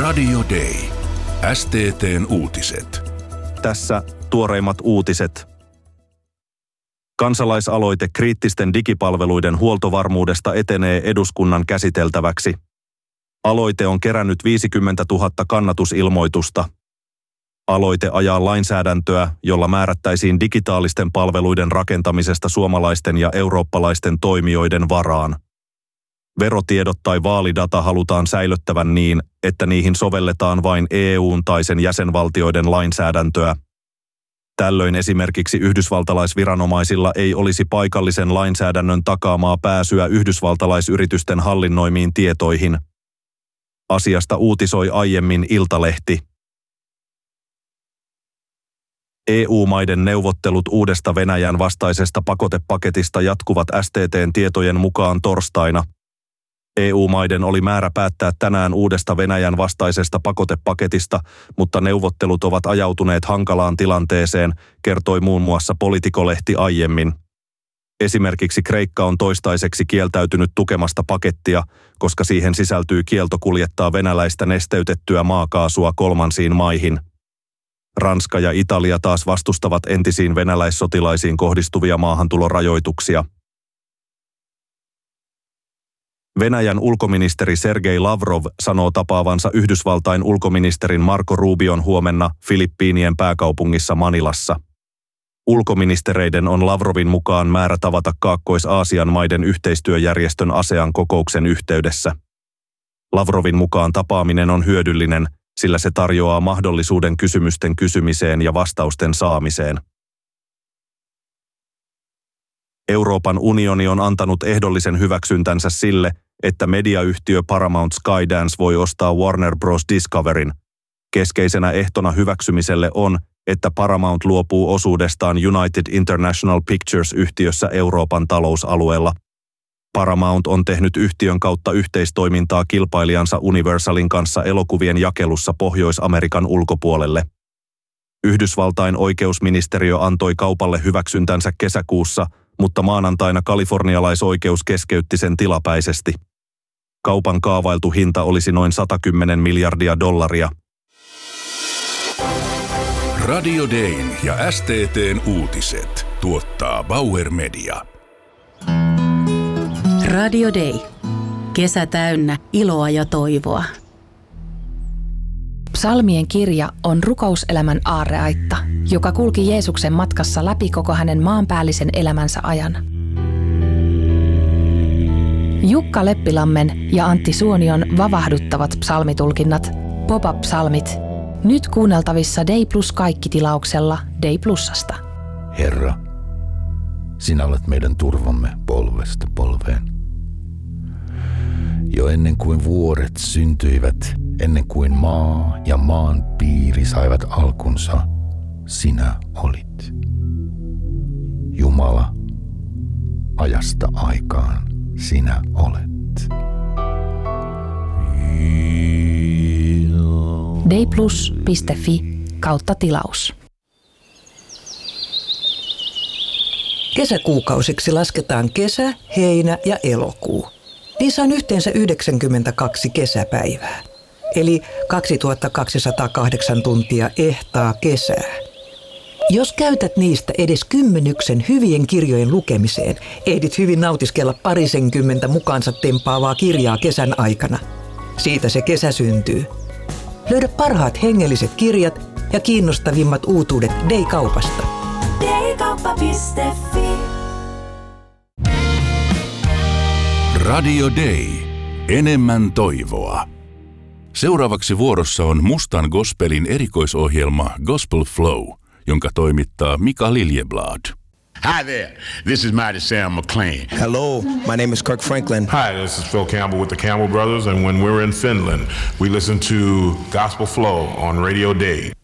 Radio Day. STT:n uutiset. Tässä tuoreimmat uutiset. Kansalaisaloite kriittisten digipalveluiden huoltovarmuudesta etenee eduskunnan käsiteltäväksi. Aloite on kerännyt 50 000 kannatusilmoitusta. Aloite ajaa lainsäädäntöä, jolla määrättäisiin digitaalisten palveluiden rakentamisesta suomalaisten ja eurooppalaisten toimijoiden varaan. Verotiedot tai vaalidata halutaan säilyttävän niin, että niihin sovelletaan vain EU:n tai sen jäsenvaltioiden lainsäädäntöä. Tällöin esimerkiksi yhdysvaltalaisviranomaisilla ei olisi paikallisen lainsäädännön takaamaa pääsyä yhdysvaltalaisyritysten hallinnoimiin tietoihin. Asiasta uutisoi aiemmin Iltalehti. EU-maiden neuvottelut uudesta Venäjän vastaisesta pakotepaketista jatkuvat STT:n tietojen mukaan torstaina. EU-maiden oli määrä päättää tänään uudesta Venäjän vastaisesta pakotepaketista, mutta neuvottelut ovat ajautuneet hankalaan tilanteeseen, kertoi muun muassa Politico-lehti aiemmin. Esimerkiksi Kreikka on toistaiseksi kieltäytynyt tukemasta pakettia, koska siihen sisältyy kielto kuljettaa venäläistä nesteytettyä maakaasua kolmansiin maihin. Ranska ja Italia taas vastustavat entisiin venäläissotilaisiin kohdistuvia maahantulorajoituksia. Venäjän ulkoministeri Sergei Lavrov sanoo tapaavansa Yhdysvaltain ulkoministerin Marco Rubion huomenna Filippiinien pääkaupungissa Manilassa. Ulkoministereiden on Lavrovin mukaan määrä tavata Kaakkois-Aasian maiden yhteistyöjärjestön ASEAN kokouksen yhteydessä. Lavrovin mukaan tapaaminen on hyödyllinen, sillä se tarjoaa mahdollisuuden kysymysten kysymiseen ja vastausten saamiseen. Euroopan unioni on antanut ehdollisen hyväksyntänsä sille, että mediayhtiö Paramount Skydance voi ostaa Warner Bros. Discoveryn. Keskeisenä ehtona hyväksymiselle on, että Paramount luopuu osuudestaan United International Pictures-yhtiössä Euroopan talousalueella. Paramount on tehnyt yhtiön kautta yhteistoimintaa kilpailijansa Universalin kanssa elokuvien jakelussa Pohjois-Amerikan ulkopuolelle. Yhdysvaltain oikeusministeriö antoi kaupalle hyväksyntänsä kesäkuussa, mutta maanantaina kalifornialaisoikeus keskeytti sen tilapäisesti. Kaupan kaavailtu hinta olisi noin $110 miljardia. Radio Dayn ja STT:n uutiset tuottaa Bauer Media. Radio Day. Kesä täynnä iloa ja toivoa. Psalmien kirja on rukouselämän aarreaitta, joka kulki Jeesuksen matkassa läpi koko hänen maanpäällisen elämänsä ajan. Jukka Leppilammen ja Antti Suonion vavahduttavat psalmitulkinnat, pop-up-psalmit, nyt kuunneltavissa Day Plus -kaikki-tilauksella Day Plusasta. Herra, sinä olet meidän turvamme polvesta polveen. Jo ennen kuin vuoret syntyivät, ennen kuin maa ja maan piiri saivat alkunsa, sinä olit. Jumala, ajasta aikaan sinä olet. dayplus.fi/tilaus. Kesäkuukausiksi lasketaan kesä, heinä ja elokuu. Niissä on yhteensä 92 kesäpäivää, eli 2208 tuntia ehtaa kesää. Jos käytät niistä edes 10 hyvien kirjojen lukemiseen, ehdit hyvin nautiskella 20 mukaansa tempaavaa kirjaa kesän aikana. Siitä se kesä syntyy. Löydä parhaat hengelliset kirjat ja kiinnostavimmat uutuudet Day-kaupasta. Daykauppa.fi. Radio Day. Enemmän toivoa. Seuraavaksi vuorossa on Mustan gospelin erikoisohjelma Gospel Flow, jonka toimittaa Mika Liljeblad. Hi there, this is Mighty Sam McLean. Hello, my name is Kirk Franklin. Hi, this is Phil Campbell with the Campbell Brothers, and when we're in Finland, we listen to Gospel Flow on Radio Day.